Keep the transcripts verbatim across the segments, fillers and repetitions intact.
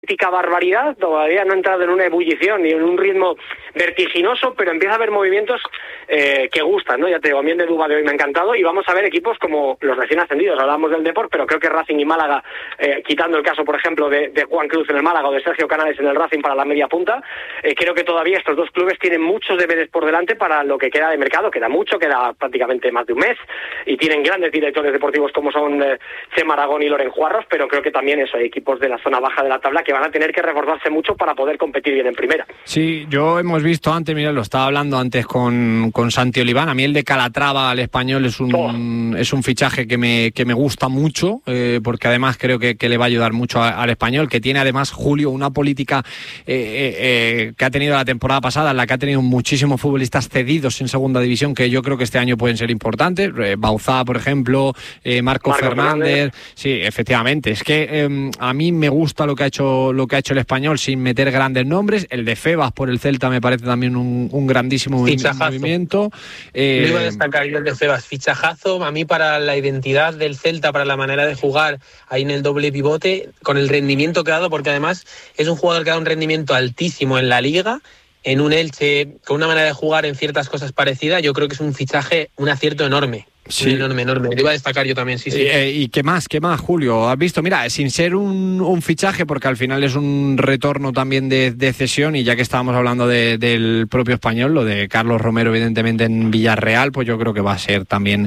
barbaridad, todavía no ha entrado en una ebullición ni en un ritmo vertiginoso, pero empieza a haber movimientos eh, que gustan, ¿no? Ya te digo, a mí el de Duba de hoy me ha encantado y vamos a ver equipos como los recién ascendidos. Hablábamos del Depor, pero creo que Racing y Málaga, eh, quitando el caso, por ejemplo, de, de Juan Cruz en el Málaga o de Sergio Canales en el Racing para la media punta, eh, creo que todavía estos dos clubes tienen muchos deberes por delante para lo que queda de mercado. Queda mucho, queda prácticamente más de un mes y tienen grandes directores deportivos como son eh, Chema Aragón y Loren Juarros, pero creo que también eso, hay equipos de la zona baja de la tabla que van a tener que reforzarse mucho para poder competir bien en primera. Sí, yo hemos visto antes, mira, lo estaba hablando antes con, con Santi Oliván, a mí el de Calatrava al Español es un, oh. es un fichaje que me, que me gusta mucho, eh, porque además creo que, que le va a ayudar mucho a, al Español, que tiene además, Julio, una política eh, eh, eh, que ha tenido la temporada pasada, en la que ha tenido muchísimos futbolistas cedidos en segunda división, que yo creo que este año pueden ser importantes, eh, Bauzá, por ejemplo, eh, Marco, Marco Fernández. Fernández, sí, efectivamente, es que eh, a mí me gusta lo que ha hecho lo que ha hecho el Español sin meter grandes nombres. El de Febas por el Celta me parece también un, un grandísimo fichajazo. movimiento. Eh... Lo iba a destacar yo el de Febas, fichajazo a mí para la identidad del Celta, para la manera de jugar ahí en el doble pivote, con el rendimiento que ha dado, porque además es un jugador que ha dado un rendimiento altísimo en la Liga, en un Elche con una manera de jugar en ciertas cosas parecidas. Yo creo que es un fichaje, un acierto enorme. Sí. Enorme, enorme. Lo iba a destacar yo también, sí, sí. Eh, ¿Y qué más, qué más, Julio? ¿Has visto? Mira, sin ser un, un fichaje, porque al final es un retorno también de, de cesión, y ya que estábamos hablando de, del propio Español, lo de Carlos Romero, evidentemente, en Villarreal, pues yo creo que va a ser también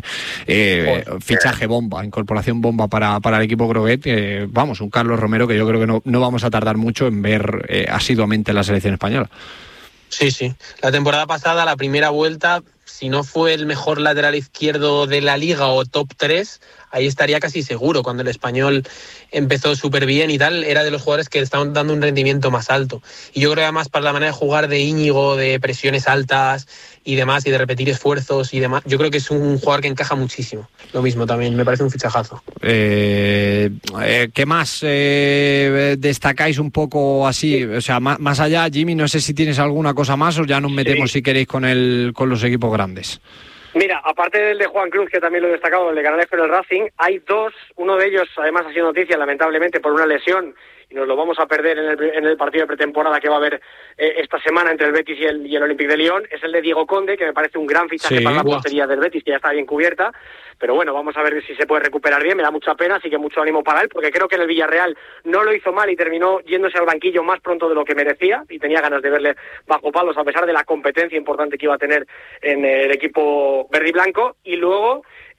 eh, fichaje bomba, incorporación bomba para, para el equipo groguet. Eh, vamos, un Carlos Romero que yo creo que no, no vamos a tardar mucho en ver eh, asiduamente en la selección española. Sí, sí. La temporada pasada, la primera vuelta, si no fue el mejor lateral izquierdo de la Liga o top tres, ahí estaría casi seguro. Cuando el Español empezó súper bien y tal, era de los jugadores que estaban dando un rendimiento más alto. Y yo creo que además para la manera de jugar de Íñigo, de presiones altas y demás, y de repetir esfuerzos y demás, yo creo que es un jugador que encaja muchísimo. Lo mismo también, me parece un fichajazo. Eh, eh, ¿Qué más eh, destacáis un poco así? Sí. O sea, más, más allá, Jimmy, no sé si tienes alguna cosa más o ya nos metemos, sí, si queréis con, el, con los equipos grandes. Mira, aparte del de Juan Cruz, que también lo he destacado, el de Canales con el Racing, hay dos, uno de ellos además ha sido noticia lamentablemente por una lesión, y nos lo vamos a perder en el, en el partido de pretemporada que va a haber eh, esta semana entre el Betis y el, y el Olympique de Lyon. Es el de Diego Conde, que me parece un gran fichaje, sí, para la portería del Betis, que ya está bien cubierta, pero bueno, vamos a ver si se puede recuperar bien. Me da mucha pena, así que mucho ánimo para él, porque creo que en el Villarreal no lo hizo mal y terminó yéndose al banquillo más pronto de lo que merecía, y tenía ganas de verle bajo palos a pesar de la competencia importante que iba a tener en el equipo verde y blanco. Y luego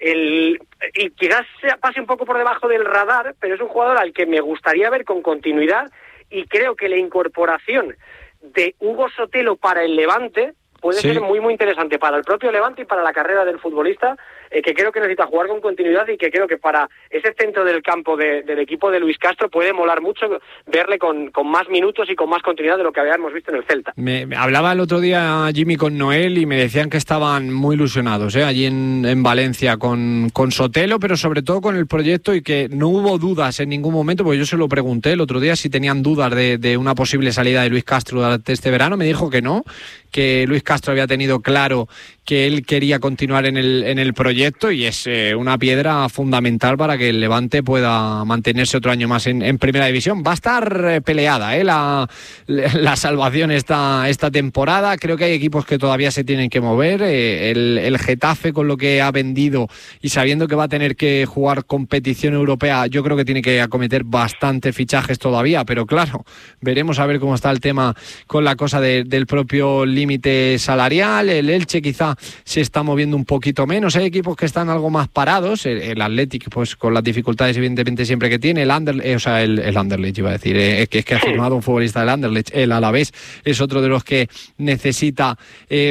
el y quizás pase un poco por debajo del radar, pero es un jugador al que me gustaría ver con continuidad, y creo que la incorporación de Hugo Sotelo para el Levante puede sí. ser muy muy interesante para el propio Levante y para la carrera del futbolista, eh, que creo que necesita jugar con continuidad, y que creo que para ese centro del campo de, del equipo de Luis Castro puede molar mucho verle con, con más minutos y con más continuidad de lo que habíamos visto en el Celta. Me, me hablaba el otro día Jimmy con Noel y me decían que estaban muy ilusionados, ¿eh? allí en, en Valencia con, con Sotelo, pero sobre todo con el proyecto, y que no hubo dudas en ningún momento, porque yo se lo pregunté el otro día si tenían dudas de, de una posible salida de Luis Castro durante este verano. Me dijo que no, que Luis Castro había tenido claro que él quería continuar en el, en el proyecto, y es eh, una piedra fundamental para que el Levante pueda mantenerse otro año más en, en Primera División. Va a estar eh, peleada eh, la, la salvación esta, esta temporada. Creo que hay equipos que todavía se tienen que mover. Eh, el, el Getafe, con lo que ha vendido y sabiendo que va a tener que jugar competición europea, yo creo que tiene que acometer bastantes fichajes todavía, pero claro, veremos a ver cómo está el tema con la cosa de, del propio límite salarial. El Elche quizá se está moviendo un poquito menos. Hay equipos que están algo más parados. El, el Athletic, pues con las dificultades evidentemente siempre que tiene. El Anderlecht, eh, o sea, el, el Anderlecht iba a decir, eh, que es que ha firmado un futbolista del Anderlecht. El Alavés es otro de los que necesita eh,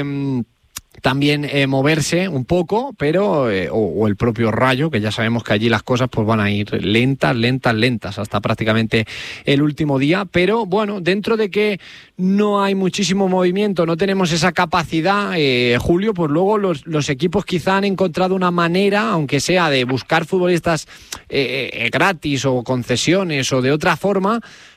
también eh, moverse un poco, pero eh, o, o el propio Rayo, que ya sabemos que allí las cosas pues van a ir lentas, lentas, lentas hasta prácticamente el último día. Pero bueno, dentro de que no hay muchísimo movimiento, no tenemos esa capacidad, eh, Julio, pues luego los, los equipos quizá han encontrado una manera, aunque sea de buscar futbolistas eh, eh, gratis o concesiones o de otra forma,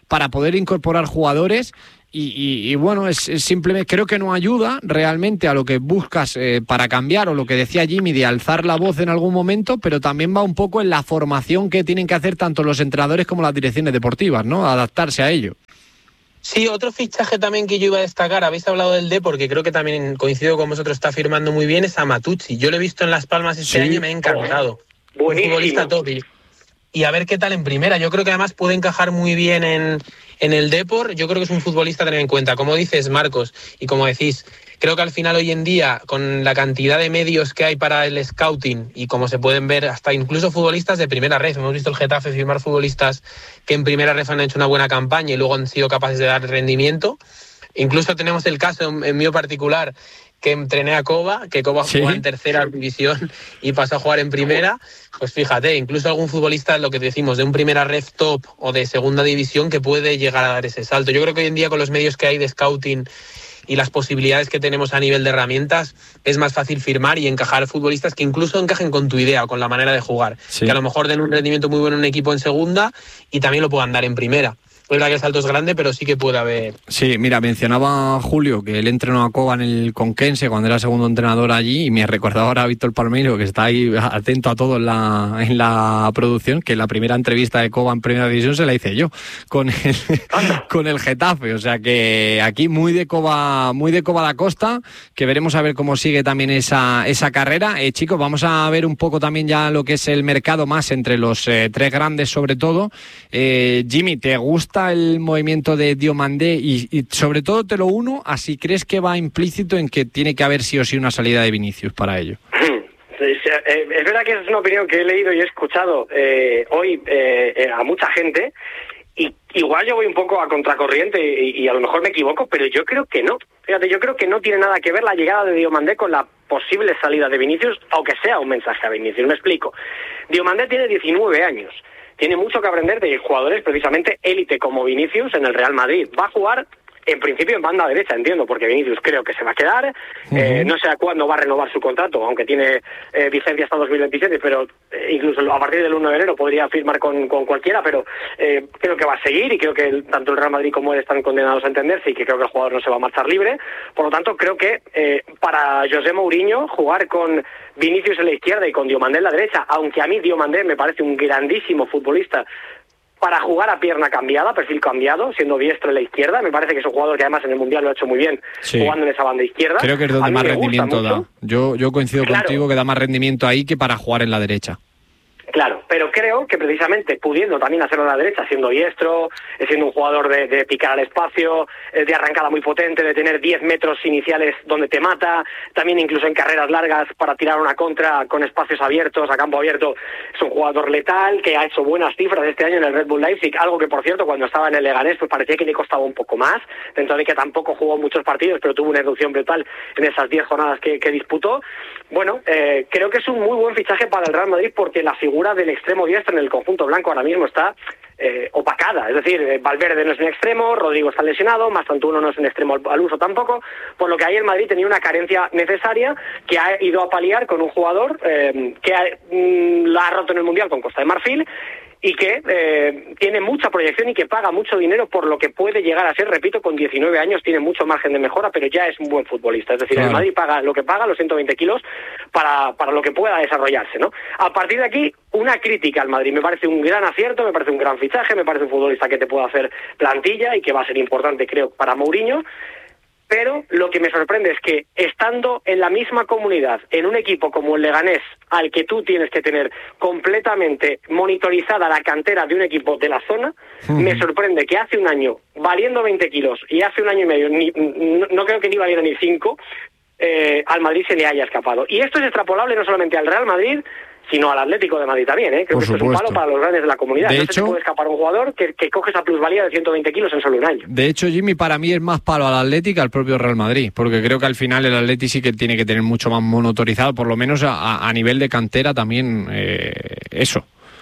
para poder incorporar jugadores. Y, y, y bueno, es, es simplemente, creo que no ayuda realmente a lo que buscas eh, para cambiar, o lo que decía Jimmy de alzar la voz en algún momento, pero también va un poco en la formación que tienen que hacer tanto los entrenadores como las direcciones deportivas, ¿no? Adaptarse a ello. Sí, otro fichaje también que yo iba a destacar, habéis hablado del D, porque creo que también coincido con vosotros, está firmando muy bien, es a Matucci. Yo lo he visto en Las Palmas este sí. año y me ha encantado. Oh, un futbolista top. Y a ver qué tal en primera. Yo creo que además puede encajar muy bien en, en el Depor. Yo creo que es un futbolista a tener en cuenta. Como dices, Marcos, y como decís, creo que al final hoy en día, con la cantidad de medios que hay para el scouting, y como se pueden ver hasta incluso futbolistas de primera red, hemos visto el Getafe firmar futbolistas que en primera red han hecho una buena campaña y luego han sido capaces de dar rendimiento. Incluso tenemos el caso, en, en mío particular, que entrené a Coba, que Coba ¿Sí? jugó en tercera división y pasó a jugar en primera. Pues fíjate, incluso algún futbolista, lo que decimos, de un primera ref top o de segunda división, que puede llegar a dar ese salto. Yo creo que hoy en día, con los medios que hay de scouting y las posibilidades que tenemos a nivel de herramientas, es más fácil firmar y encajar futbolistas que incluso encajen con tu idea, con la manera de jugar. Sí. Que a lo mejor den un rendimiento muy bueno en un equipo en segunda y también lo puedan dar en primera. Es verdad que el salto es grande, pero sí que puede haber. Sí, mira, mencionaba Julio que él entrenó a Coba en el Conquense cuando era segundo entrenador allí, y me recordaba ahora a Víctor Palmeiro, que está ahí atento a todo en la, en la producción, que la primera entrevista de Coba en primera división se la hice yo con el, con el Getafe. O sea que aquí muy de Coba, muy de Coba da Costa, que veremos a ver cómo sigue también esa, esa carrera. Eh, chicos, vamos a ver un poco también ya lo que es el mercado más entre los eh, tres grandes, sobre todo. Eh, Jimmy, ¿te gusta el movimiento de Diomandé? Y, y sobre todo te lo uno, así crees que va implícito en que tiene que haber sí o sí una salida de Vinicius para ello. Es verdad que es una opinión que he leído y he escuchado eh, hoy eh, a mucha gente, y igual yo voy un poco a contracorriente y, y a lo mejor me equivoco, pero yo creo que no. Fíjate, yo creo que no tiene nada que ver la llegada de Diomandé con la posible salida de Vinicius, aunque sea un mensaje a Vinicius. Me explico. Diomandé tiene diecinueve años. Tiene mucho que aprender de jugadores precisamente élite como Vinicius en el Real Madrid. Va a jugar en principio en banda derecha, entiendo, porque Vinicius creo que se va a quedar. Uh-huh. eh, no sé a cuándo va a renovar su contrato, aunque tiene eh, vigencia hasta dos mil veintisiete, pero eh, incluso a partir del uno de enero podría firmar con, con cualquiera, pero eh, creo que va a seguir, y creo que el, tanto el Real Madrid como él están condenados a entenderse, y que creo que el jugador no se va a marchar libre. Por lo tanto, creo que eh, para José Mourinho jugar con Vinicius en la izquierda y con Diomandé en la derecha, aunque a mí Diomandé me parece un grandísimo futbolista para jugar a pierna cambiada, perfil cambiado, siendo diestro en la izquierda, me parece que es un jugador que además en el Mundial lo ha hecho muy bien, sí, jugando en esa banda izquierda. Creo que es donde más rendimiento da. Yo, yo coincido claro. contigo que da más rendimiento ahí que para jugar en la derecha. Claro, pero creo que precisamente pudiendo también hacerlo a la derecha, siendo diestro, siendo un jugador de, de picar al espacio, de arrancada muy potente, de tener diez metros iniciales donde te mata, también incluso en carreras largas para tirar una contra con espacios abiertos, a campo abierto, es un jugador letal que ha hecho buenas cifras este año en el Red Bull Leipzig, algo que por cierto cuando estaba en el Leganés pues parecía que le costaba un poco más, dentro de que tampoco jugó muchos partidos, pero tuvo una reducción brutal en esas diez jornadas que, que disputó. Bueno, eh, creo que es un muy buen fichaje para el Real Madrid, porque la figura del extremo diestro en el conjunto blanco ahora mismo está eh, opacada, es decir, eh, Valverde no es un extremo, Rodrigo está lesionado, Mastantuono no es un extremo al, al uso tampoco, por lo que ahí el Madrid tenía una carencia necesaria que ha ido a paliar con un jugador eh, que ha, mm, la ha roto en el Mundial con Costa de Marfil, y que eh, tiene mucha proyección y que paga mucho dinero por lo que puede llegar a ser, repito, con diecinueve años tiene mucho margen de mejora, pero ya es un buen futbolista, es decir, claro. El Madrid paga lo que paga, los ciento veinte kilos, para, para lo que pueda desarrollarse, ¿no? A partir de aquí, una crítica al Madrid, me parece un gran acierto, me parece un gran fichaje, me parece un futbolista que te puede hacer plantilla y que va a ser importante, creo, para Mourinho. Pero lo que me sorprende es que estando en la misma comunidad, en un equipo como el Leganés, al que tú tienes que tener completamente monitorizada la cantera de un equipo de la zona, uh-huh. me sorprende que hace un año, valiendo veinte kilos, y hace un año y medio, ni, no, no creo que ni valiera ni cinco, eh, al Madrid se le haya escapado. Y esto es extrapolable no solamente al Real Madrid, sino al Atlético de Madrid también, ¿eh? Creo Por que esto supuesto. Es un palo para los grandes de la comunidad. De no hecho, se puede escapar un jugador que, que coge esa plusvalía de ciento veinte kilos en solo un año. De hecho, Jimmy, para mí es más palo al Atlético que al propio Real Madrid, porque creo que al final el Atlético sí que tiene que tener mucho más monitorizado, por lo menos a, a nivel de cantera también, eh, eso.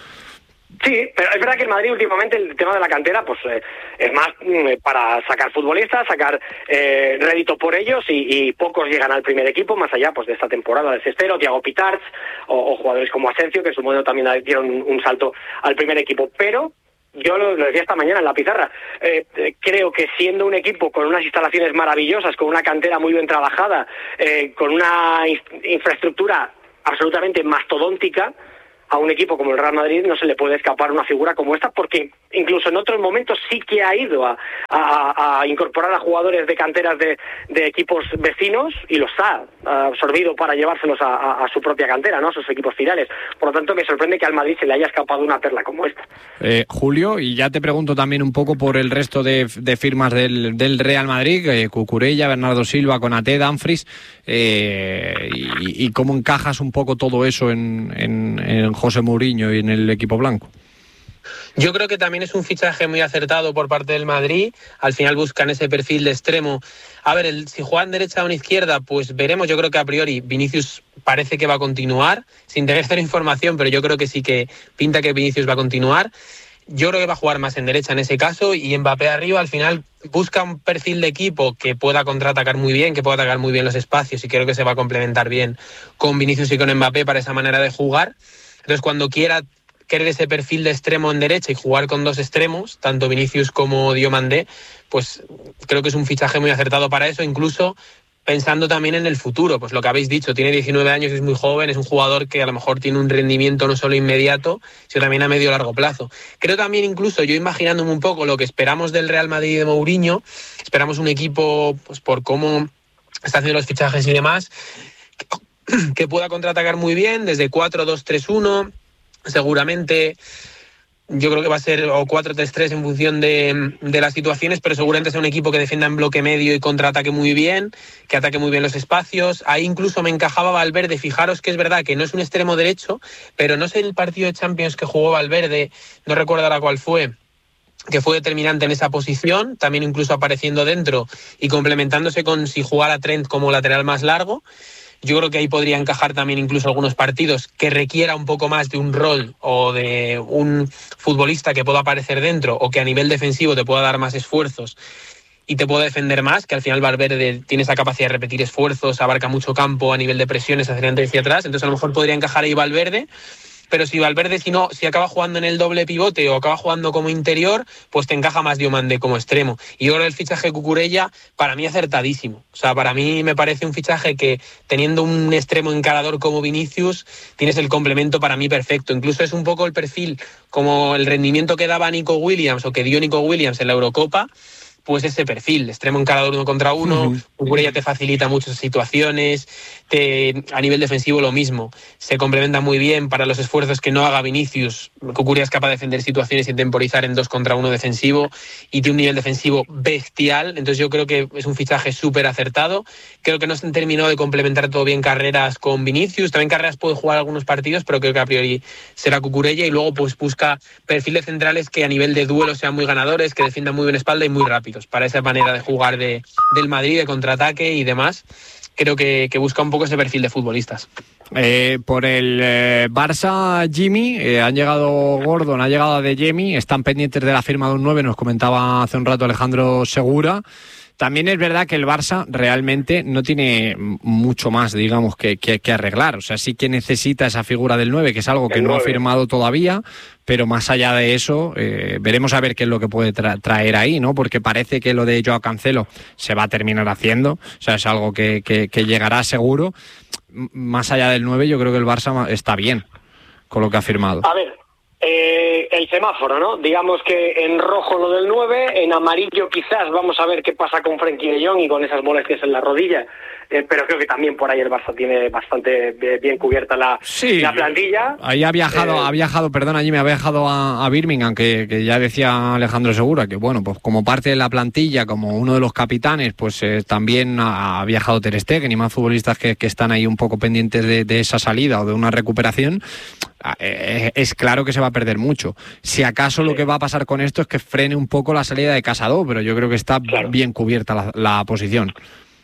Sí, pero es verdad que el Madrid últimamente el tema de la cantera pues eh, es más mm, para sacar futbolistas, sacar eh, rédito por ellos, y, y pocos llegan al primer equipo, más allá pues de esta temporada de Cestero, Thiago Pitarch o, o jugadores como Asensio, que en su momento también dieron un, un salto al primer equipo. Pero yo lo, lo decía esta mañana en la pizarra, eh, creo que siendo un equipo con unas instalaciones maravillosas, con una cantera muy bien trabajada, eh, con una in- infraestructura absolutamente mastodóntica, a un equipo como el Real Madrid no se le puede escapar una figura como esta, porque incluso en otros momentos sí que ha ido a, a, a incorporar a jugadores de canteras de, de equipos vecinos y los ha absorbido para llevárselos a, a, a su propia cantera, ¿no? A sus equipos filiales. Por lo tanto, me sorprende que al Madrid se le haya escapado una perla como esta. Eh, Julio, y ya te pregunto también un poco por el resto de, de firmas del, del Real Madrid, eh, Cucurella, Bernardo Silva, Konaté, Dumfries, eh, y, y cómo encajas un poco todo eso en, en, en José Mourinho y en el equipo blanco. Yo creo que también es un fichaje muy acertado por parte del Madrid. Al final buscan ese perfil de extremo. A ver, el, si juegan derecha o en izquierda, pues veremos. Yo creo que a priori Vinicius parece que va a continuar, sin tener cero información, pero yo creo que sí que pinta que Vinicius va a continuar. Yo creo que va a jugar más en derecha en ese caso, y Mbappé arriba. Al final busca un perfil de equipo que pueda contraatacar muy bien, que pueda atacar muy bien los espacios, y creo que se va a complementar bien con Vinicius y con Mbappé para esa manera de jugar. Entonces, cuando quiera querer ese perfil de extremo en derecha y jugar con dos extremos, tanto Vinicius como Diomandé, pues creo que es un fichaje muy acertado para eso, incluso pensando también en el futuro. Pues lo que habéis dicho, tiene diecinueve años, es muy joven, es un jugador que a lo mejor tiene un rendimiento no solo inmediato, sino también a medio o largo plazo. Creo también, incluso yo imaginándome un poco lo que esperamos del Real Madrid y de Mourinho, esperamos un equipo, pues por cómo está haciendo los fichajes y demás, que pueda contraatacar muy bien desde cuatro dos tres uno, seguramente. Yo creo que va a ser o cuatro tres tres en función de, de las situaciones, pero seguramente sea un equipo que defienda en bloque medio y contraataque muy bien, que ataque muy bien los espacios. Ahí incluso me encajaba Valverde. Fijaros que es verdad que no es un extremo derecho, pero no sé el partido de Champions que jugó Valverde, no recuerdo ahora cuál fue, que fue determinante en esa posición, también incluso apareciendo dentro y complementándose con si jugara Trent como lateral más largo. Yo creo que ahí podría encajar también incluso algunos partidos que requiera un poco más de un rol o de un futbolista que pueda aparecer dentro, o que a nivel defensivo te pueda dar más esfuerzos y te pueda defender más, que al final Valverde tiene esa capacidad de repetir esfuerzos, abarca mucho campo a nivel de presiones hacia adelante y hacia atrás. Entonces a lo mejor podría encajar ahí Valverde. Pero si Valverde, si no, si acaba jugando en el doble pivote o acaba jugando como interior, pues te encaja más Diomandé como extremo. Y yo creo que el fichaje de Cucurella, para mí acertadísimo. O sea, para mí me parece un fichaje que, teniendo un extremo encarador como Vinicius, tienes el complemento para mí perfecto. Incluso es un poco el perfil, como el rendimiento que daba Nico Williams o que dio Nico Williams en la Eurocopa, pues ese perfil, extremo encarador uno contra uno. Uh-huh. Cucurella te facilita muchas situaciones, te, a nivel defensivo lo mismo, se complementa muy bien para los esfuerzos que no haga Vinicius. Cucurella es capaz de defender situaciones y temporizar en dos contra uno defensivo, y tiene un nivel defensivo bestial. Entonces yo creo que es un fichaje súper acertado. Creo que no se han terminado de complementar todo bien Carreras con Vinicius. También Carreras puede jugar algunos partidos, pero creo que a priori será Cucurella, y luego pues busca perfiles centrales que a nivel de duelo sean muy ganadores, que defiendan muy bien espalda y muy rápidos, para esa manera de jugar de, del Madrid, de contraataque y demás. Creo que, que busca un poco ese perfil de futbolistas. Eh, por el eh, Barça, Jimmy, eh, han llegado Gordon, ha llegado Adeyemi, están pendientes de la firma de un nueve, nos comentaba hace un rato Alejandro Segura. También es verdad que el Barça realmente no tiene mucho más, digamos, que, que, que arreglar. O sea, sí que necesita esa figura del nueve, que es algo que no ha firmado todavía, pero más allá de eso, eh, veremos a ver qué es lo que puede tra- traer ahí, ¿no? Porque parece que lo de Joao Cancelo se va a terminar haciendo. O sea, es algo que, que, que llegará seguro. M- más allá del nueve, yo creo que el Barça está bien con lo que ha firmado. A ver, eh, el semáforo, ¿no? Digamos que en rojo lo del nueve, en amarillo quizás vamos a ver qué pasa con Frenkie de Jong y con esas molestias en la rodilla, eh, pero creo que también por ahí el Barça tiene bastante bien cubierta la, sí, la plantilla. Ahí ha viajado, eh, ha viajado, perdona, allí me ha viajado a, a Birmingham, que, que ya decía Alejandro Segura, que bueno, pues como parte de la plantilla, como uno de los capitanes, pues eh, también ha, ha viajado Ter Stegen y más futbolistas que, que están ahí un poco pendientes de, de esa salida o de una recuperación. Eh, es claro que se va a perder mucho. Si acaso lo que va a pasar con esto es que frene un poco la salida de Casado, pero yo creo que está claro. bien cubierta la, la posición.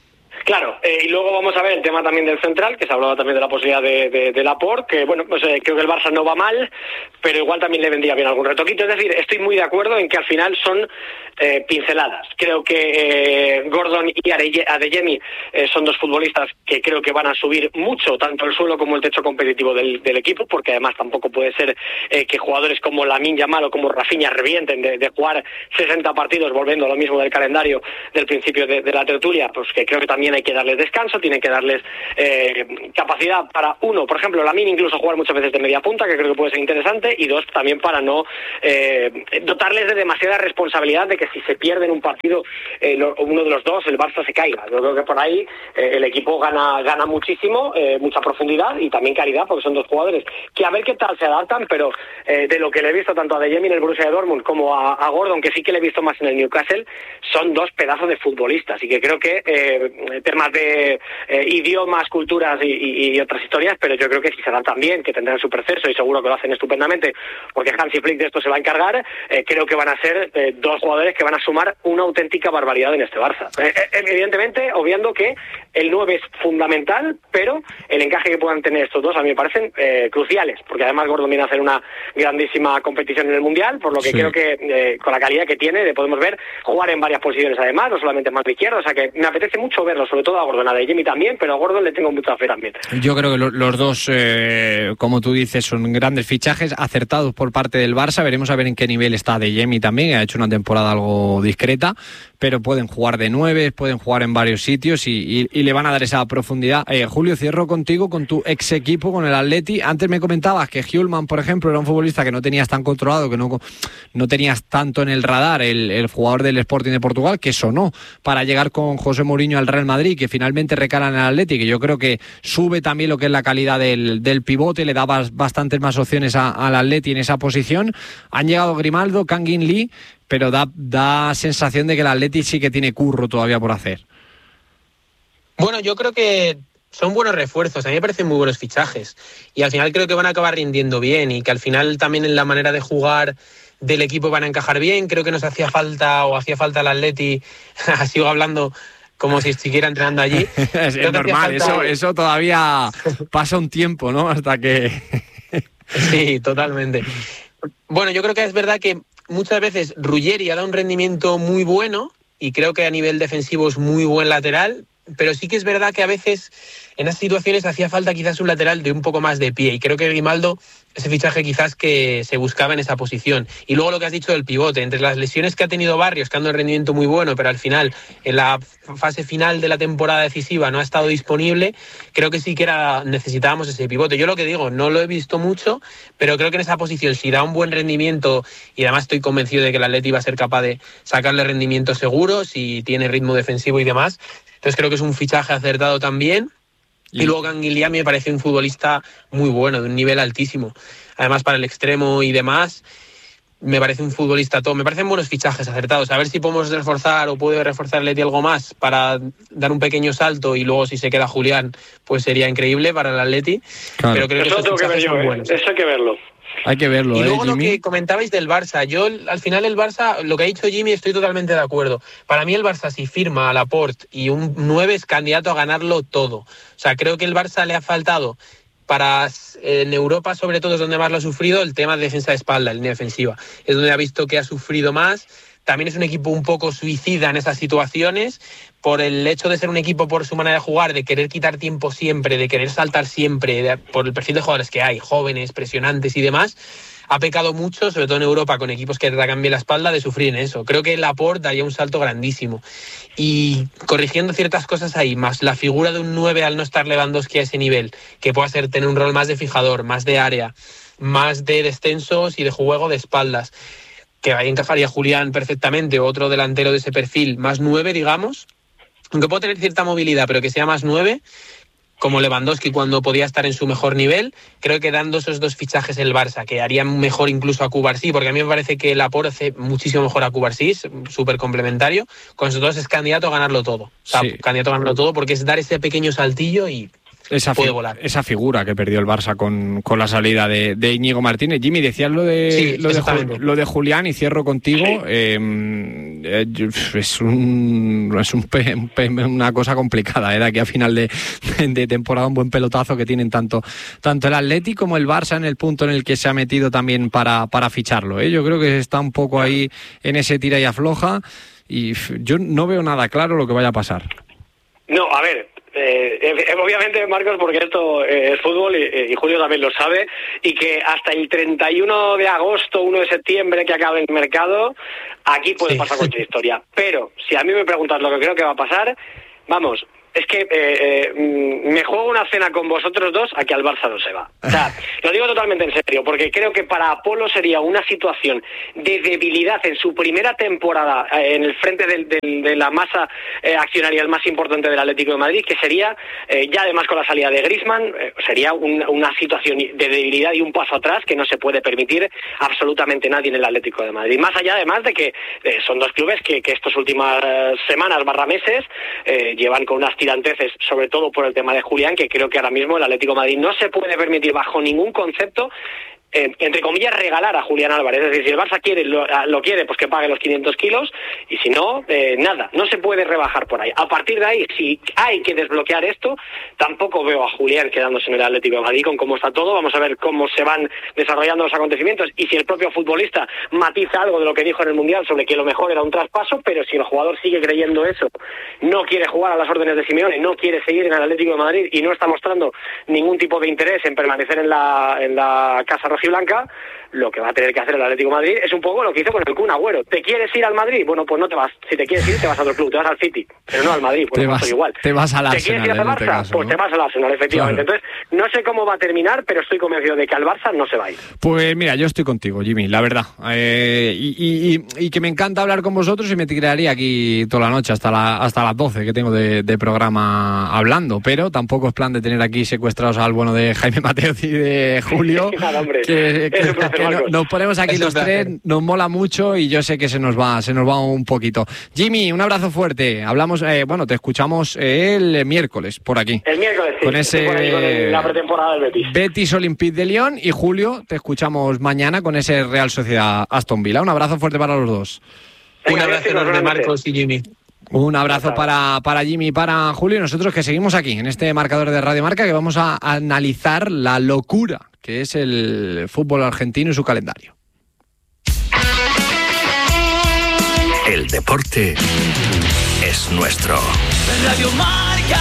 Claro, eh, y luego vamos a ver el tema también del central, que se ha hablado también de la posibilidad de, de, de Laporte, que bueno, pues eh, creo que el Barça no va mal, pero igual también le vendría bien algún retoquito. Es decir, estoy muy de acuerdo en que al final son eh, pinceladas. Creo que eh, Gordon y Adeyemi eh, son dos futbolistas que creo que van a subir mucho, tanto el suelo como el techo competitivo del, del equipo, porque además tampoco puede ser eh, que jugadores como Lamine Yamal o como Rafinha revienten de, de jugar sesenta partidos, volviendo a lo mismo del calendario del principio de, de la tertulia, pues que creo que también hay que darles descanso, tienen que darles eh, capacidad para, uno, por ejemplo, Lamine incluso jugar muchas veces de media punta, que creo que puede ser interesante, y dos, también para no eh, dotarles de demasiada responsabilidad de que si se pierden un partido, eh, lo, uno de los dos, el Barça se caiga. Yo creo que por ahí eh, el equipo gana gana muchísimo, eh, mucha profundidad y también calidad, porque son dos jugadores que a ver qué tal se adaptan, pero eh, de lo que le he visto tanto a Adeyemi en el Borussia Dortmund como a, a Gordon, que sí que le he visto más en el Newcastle, son dos pedazos de futbolistas, y que creo que eh, temas de eh, idiomas, culturas y, y, y otras historias, pero yo creo que si se dan tan bien, que tendrán su proceso y seguro que lo hacen estupendamente, porque Hansi Flick de esto se va a encargar, eh, creo que van a ser eh, dos jugadores que van a sumar una auténtica barbaridad en este Barça. Eh, eh, evidentemente, obviando que el nueve es fundamental, pero el encaje que puedan tener estos dos a mí me parecen eh, cruciales, porque además Gordon viene a hacer una grandísima competición en el Mundial, por lo que sí. creo que eh, con la calidad que tiene le podemos ver jugar en varias posiciones además, no solamente más de izquierda, o sea que me apetece mucho verlo, sobre todo a Gordon, a Adeyemi también, pero a Gordon le tengo mucha fe también. Yo creo que lo, los dos, eh, como tú dices, son grandes fichajes, acertados por parte del Barça. Veremos a ver en qué nivel está Adeyemi también, que ha hecho una temporada algo discreta, pero pueden jugar de nueve, pueden jugar en varios sitios y, y, y le van a dar esa profundidad. Eh, Julio, cierro contigo, con tu ex equipo, con el Atleti. Antes me comentabas que Hjulman, por ejemplo, era un futbolista que no tenías tan controlado, que no, no tenías tanto en el radar, el, el jugador del Sporting de Portugal, que sonó para llegar con José Mourinho al Real Madrid, que finalmente recala en el Atleti, que yo creo que sube también lo que es la calidad del, del pivote, le da bastantes más opciones al Atleti en esa posición. Han llegado Grimaldo, Kangin Lee, pero da, da sensación de que el Atleti sí que tiene curro todavía por hacer. Bueno, yo creo que son buenos refuerzos, a mí me parecen muy buenos fichajes y al final creo que van a acabar rindiendo bien y que al final también en la manera de jugar del equipo van a encajar bien. Creo que nos hacía falta o hacía falta el Atleti, sigo hablando como si estuviera entrenando allí. Es, es normal, falta... eso, eso todavía pasa un tiempo, ¿no? Hasta que... Sí, totalmente. Bueno, yo creo que es verdad que muchas veces Ruggeri ha dado un rendimiento muy bueno y creo que a nivel defensivo es muy buen lateral, pero sí que es verdad que a veces en esas situaciones hacía falta quizás un lateral de un poco más de pie y creo que Grimaldo, ese fichaje quizás que se buscaba en esa posición. Y luego lo que has dicho del pivote, entre las lesiones que ha tenido Barrios, que ha dado un rendimiento muy bueno, pero al final, en la fase final de la temporada decisiva no ha estado disponible, creo que sí que era necesitábamos ese pivote. Yo lo que digo, no lo he visto mucho, pero creo que en esa posición, si da un buen rendimiento, y además estoy convencido de que el Atleti va a ser capaz de sacarle rendimiento seguro, si tiene ritmo defensivo y demás, entonces creo que es un fichaje acertado también. Y luego Canguilía me parece un futbolista muy bueno, de un nivel altísimo. Además, para el extremo y demás, me parece un futbolista todo. Me parecen buenos fichajes acertados. A ver si podemos reforzar o puede reforzar el Atleti algo más para dar un pequeño salto y luego si se queda Julián, pues sería increíble para el Atleti. Claro. Pero creo que eso tengo que ver yo, ¿eh? Eso hay que verlo. Hay que verlo. Y luego ¿eh, lo que comentabais del Barça. Yo, al final, el Barça, lo que ha dicho Jimmy, estoy totalmente de acuerdo. Para mí, el Barça, si firma a Laporte y un nueve, es candidato a ganarlo todo. O sea, creo que el Barça le ha faltado, para en Europa, sobre todo, es donde más lo ha sufrido, el tema de defensa de espalda, línea defensiva. Es donde ha visto que ha sufrido más. También es un equipo un poco suicida en esas situaciones, por el hecho de ser un equipo por su manera de jugar, de querer quitar tiempo siempre, de querer saltar siempre, de, por el perfil de jugadores que hay, jóvenes, presionantes y demás, ha pecado mucho, sobre todo en Europa, con equipos que atacan bien la espalda, de sufrir en eso. Creo que Laporte daría un salto grandísimo. Y corrigiendo ciertas cosas ahí, más la figura de un nueve al no estar Lewandowski a ese nivel, que pueda ser tener un rol más de fijador, más de área, más de descensos y de juego de espaldas, que ahí encajaría Julián perfectamente, otro delantero de ese perfil, más nueve, digamos, aunque puede tener cierta movilidad, pero que sea más nueve, como Lewandowski cuando podía estar en su mejor nivel. Creo que dando esos dos fichajes el Barça, que harían mejor incluso a Cubarsí, porque a mí me parece que Laporte hace muchísimo mejor a Cubarsí, súper complementario, con esos dos es candidato a ganarlo todo. O sea, sí. candidato a ganarlo todo, porque es dar ese pequeño saltillo y esa, puede fi- volar. esa figura que perdió el Barça con, con la salida de, de Íñigo Martínez. Jimmy, decías lo de, Sí, lo, de exactamente. Ju- lo de Julián y cierro contigo. Sí. Eh, eh, yo- es un, es un pe- un pe- una cosa complicada, ¿eh? De aquí a final de, de temporada, un buen pelotazo que tienen tanto, tanto el Atleti como el Barça en el punto en el que se ha metido también para, para ficharlo, ¿eh? Yo creo que está un poco ahí en ese tira y afloja y f- yo no veo nada claro lo que vaya a pasar. No, a ver, eh, eh, obviamente, Marcos, porque esto eh, es fútbol y, y Julio también lo sabe, y que hasta el treinta y uno de agosto, uno de septiembre que acabe el mercado, aquí puede Sí. pasar cualquier historia. Pero si a mí me preguntas lo que creo que va a pasar, vamos, es que eh, eh, me juego una cena con vosotros dos a que al Barça no se va. O sea, lo digo totalmente en serio, porque creo que para Apolo sería una situación de debilidad en su primera temporada eh, en el frente del, del, de la masa eh, accionarial más importante del Atlético de Madrid, que sería, eh, ya además con la salida de Griezmann, eh, sería un, una situación de debilidad y un paso atrás que no se puede permitir absolutamente nadie en el Atlético de Madrid. Más allá, además, de que eh, son dos clubes que, que estas últimas semanas barra meses eh, llevan con unas tiranteces, sobre todo por el tema de Julián, que creo que ahora mismo el Atlético de Madrid no se puede permitir bajo ningún concepto, eh, entre comillas, regalar a Julián Álvarez. Es decir, si el Barça quiere, lo, lo quiere, pues que pague los quinientos kilos, y si no, eh, nada, no se puede rebajar por ahí. A partir de ahí, si hay que desbloquear esto, tampoco veo a Julián quedándose en el Atlético de Madrid con cómo está todo. Vamos a ver cómo se van desarrollando los acontecimientos y si el propio futbolista matiza algo de lo que dijo en el Mundial sobre que lo mejor era un traspaso, pero si el jugador sigue creyendo eso, no quiere jugar a las órdenes de Simeone, no quiere seguir en el Atlético de Madrid y no está mostrando ningún tipo de interés en permanecer en la, en la casa rojiblanca, lo que va a tener que hacer el Atlético de Madrid es un poco lo que hizo con el Kun Agüero. ¿Te quieres ir al Madrid? Bueno, pues no te vas. Si te quieres ir, te vas a otro club, te vas al City, pero no al Madrid, pues Te no vas- soy igual. te vas al ¿Te Arsenal quieres ir en al este Barça? caso, Pues ¿no? te vas al Arsenal, efectivamente. Claro. Entonces, no sé cómo va a terminar, pero estoy convencido de que al Barça no se va a ir. Pues mira, yo estoy contigo, Jimmy, la verdad. Eh, y, y- y- y que me encanta hablar con vosotros y me tiraría aquí toda la noche hasta, la, hasta las doce que tengo de, de programa hablando, pero tampoco es plan de tener aquí secuestrados al bueno de Jaime Mateos y de Julio. Nada, hombre. que, que- Es un placer, que no- Marcos. nos ponemos aquí Es un los placer. tres, nos mola mucho y yo sé que se nos va, se nos va un poquito. Jimmy, un abrazo fuerte. Hablamos, eh, bueno, te escuchamos el miércoles por aquí. El miércoles, sí. Con ese- Estoy por ahí con el- la pretemporada del Betis. Betis Olympique de Lyon y Julio, te escuchamos mañana con ese Real Sociedad Aston Villa. Un abrazo fuerte para los dos. Venga, Un abrazo gracias, enorme, igualmente. Marcos y Jimmy. Un abrazo Hasta para, para Jimmy y para Julio y nosotros que seguimos aquí en este marcador de Radio Marca que vamos a analizar la locura que es el fútbol argentino y su calendario. El deporte es nuestro. Radio Marca.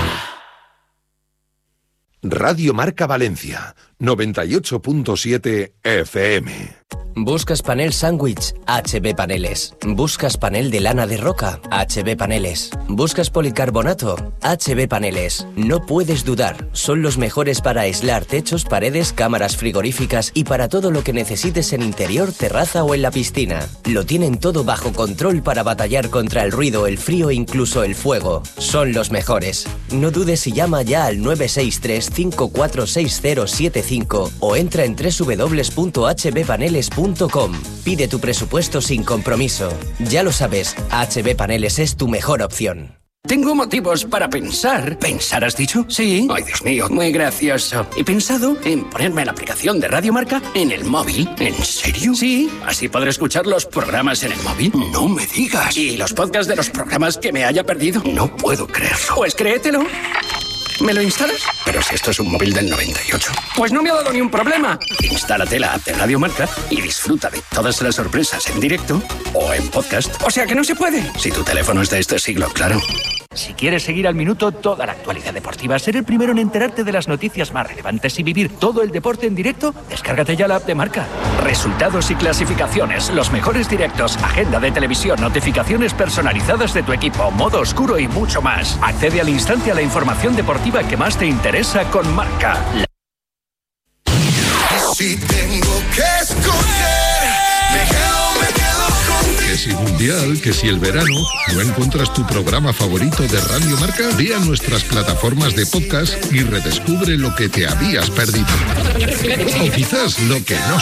Radio Marca Valencia, noventa y ocho punto siete F M. ¿Buscas panel sándwich? H B Paneles. ¿Buscas panel de lana de roca? H B Paneles. ¿Buscas policarbonato? H B Paneles. No puedes dudar, son los mejores para aislar techos, paredes, cámaras frigoríficas y para todo lo que necesites en interior, terraza o en la piscina. Lo tienen todo bajo control para batallar contra el ruido, el frío e incluso el fuego. Son los mejores. No dudes y llama ya al nueve seis tres, cinco cuatro seis cero siete cinco o entra en doble u doble u doble u punto h b paneles punto com. Pide tu presupuesto sin compromiso. Ya lo sabes, H B Paneles es tu mejor opción. Tengo motivos para pensar. ¿Pensar has dicho? Sí. Ay, Dios mío, muy gracioso. He pensado en ponerme la aplicación de Radio Marca en el móvil. ¿En serio? Sí. Así podré escuchar los programas en el móvil. No me digas. ¿Y los podcasts de los programas que me haya perdido? No puedo creerlo. Pues créetelo. ¿Me lo instalas? Pero si esto es un móvil del noventa y ocho. Pues no me ha dado ni un problema. Instálate la app de Radio Marca y disfruta de todas las sorpresas en directo o en podcast. O sea que no se puede. Si tu teléfono es de este siglo, claro. Si quieres seguir al minuto toda la actualidad deportiva, ser el primero en enterarte de las noticias más relevantes y vivir todo el deporte en directo, descárgate ya la app de Marca. Resultados y clasificaciones, los mejores directos, agenda de televisión, notificaciones personalizadas de tu equipo, modo oscuro y mucho más. Accede al instante a la información deportiva que más te interesa con Marca. La- Si tengo que escoger, me quedo, me quedo contigo. Que si mundial, que si el verano, ¿no encuentras tu programa favorito de Radio Marca? Ve a nuestras plataformas de podcast y redescubre lo que te habías perdido. O quizás lo que no